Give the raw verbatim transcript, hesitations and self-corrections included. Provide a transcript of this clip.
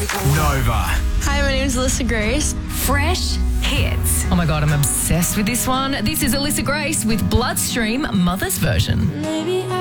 Nova. Hi, my name is Alyssa Grace. Fresh hits. Oh my God, I'm obsessed with this one. This is Alyssa Grace with Bloodstream Mother's version. Maybe I